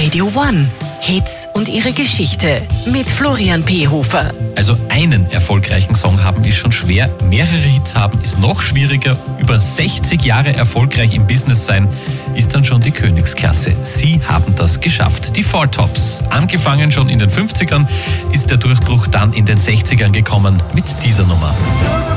Radio One. Hits und ihre Geschichte mit Florian P. Hofer. Also einen erfolgreichen Song haben ist schon schwer. Mehrere Hits haben ist noch schwieriger. Über 60 Jahre erfolgreich im Business sein ist dann schon die Königsklasse. Sie haben das geschafft. Die Four Tops. Angefangen schon in den 50ern ist der Durchbruch dann in den 60ern gekommen mit dieser Nummer.